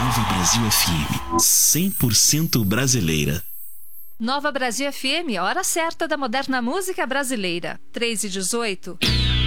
Nova Brasil FM, 100% brasileira. Nova Brasil FM, hora certa da moderna música brasileira. 3h18.